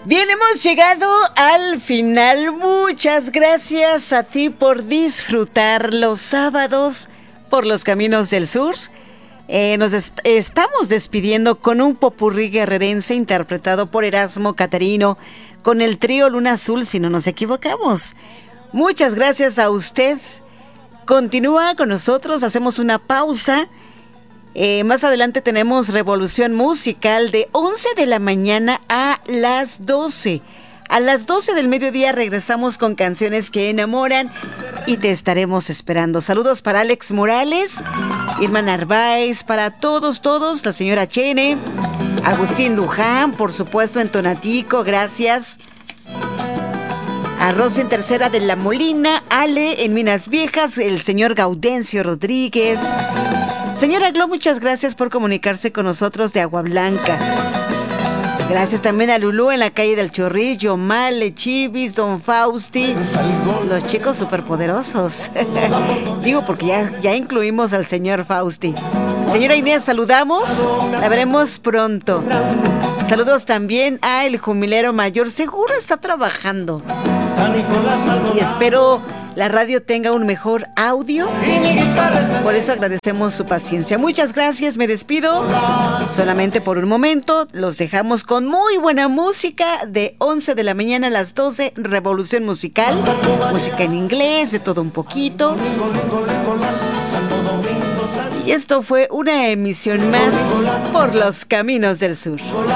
Bien, hemos llegado al final. Muchas gracias a ti por disfrutar los sábados por los caminos del sur. Estamos despidiendo con un popurrí guerrerense interpretado por Erasmo Catarino con el trío Luna Azul, si no nos equivocamos. Muchas gracias a usted. Continúa con nosotros, hacemos una pausa. Más adelante tenemos Revolución Musical de 11 de la mañana a las 12. A las 12 del mediodía regresamos con canciones que enamoran y te estaremos esperando. Saludos para Alex Morales, Irma Narváez, para todos, la señora Chene, Agustín Luján, por supuesto en Tonatico, gracias. A Rosa en Tercera de la Molina, Ale en Minas Viejas, el señor Gaudencio Rodríguez. Señora Glo, muchas gracias por comunicarse con nosotros de Agua Blanca. Gracias también a Lulú en la calle del Chorrillo, Male, Chivis, Don Fausti, los chicos superpoderosos. Digo porque ya incluimos al señor Fausti. Señora Inés, saludamos, la veremos pronto. Saludos también a el Jumilero Mayor, seguro está trabajando. Y espero la radio tenga un mejor audio. Por eso agradecemos su paciencia. Muchas gracias, me despido. Solamente por un momento, los dejamos con muy buena música de 11 de la mañana a las 12, Revolución Musical. Música en inglés, de todo un poquito. Y esto fue una emisión más por los caminos del sur.